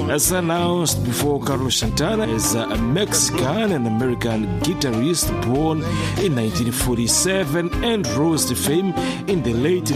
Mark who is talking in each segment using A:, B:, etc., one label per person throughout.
A: As announced before, Carlos Santana is a Mexican and American guitarist born in 1947 and rose to fame in the late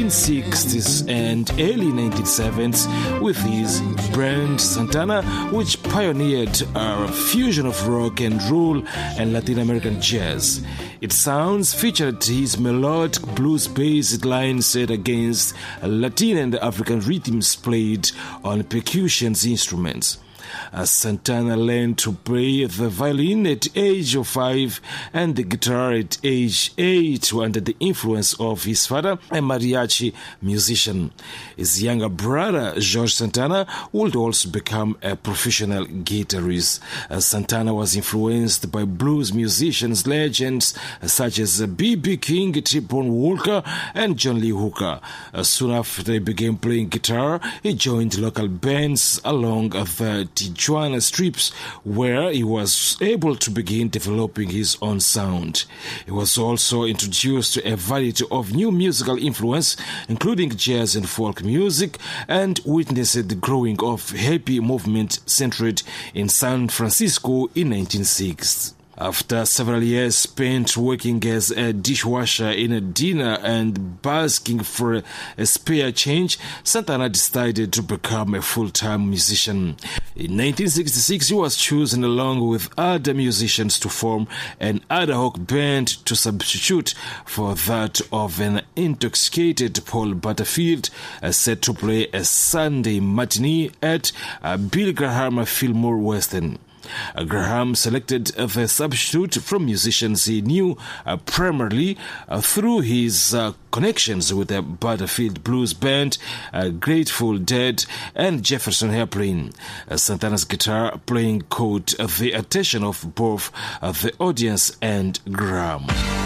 A: 1960s and early 1970s with his brand Santana, which pioneered a fusion of rock and roll and Latin American jazz. Its sounds featured his melodic blues-based line set against Latin and African rhythms played on percussion instruments. Santana learned to play the violin at age of 5 and the guitar at age 8 under the influence of his father, a mariachi musician. His younger brother, Jorge Santana, would also become a professional guitarist. Santana was influenced by blues musicians legends such as B.B. King, T-Bone Walker, and John Lee Hooker. Soon after he began playing guitar, he joined local bands along the Tijuana strips, where he was able to begin developing his own sound. He was also introduced to a variety of new musical influence, including jazz and folk music, and witnessed the growing of hippie movement centered in San Francisco in 1960s. After several years spent working as a dishwasher in a diner and basking for a spare change, Santana decided to become a full-time musician. In 1966, he was chosen along with other musicians to form an ad hoc band to substitute for that of an intoxicated Paul Butterfield, set to play a Sunday matinee at Billy Graham Fillmore Western. Graham selected the substitute from musicians he knew primarily through his connections with the Butterfield Blues Band, Grateful Dead, and Jefferson Airplane. Santana's guitar playing caught the attention of both the audience and Graham.